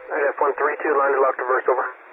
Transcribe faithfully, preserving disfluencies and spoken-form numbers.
F one three two, line to locked reverse, over.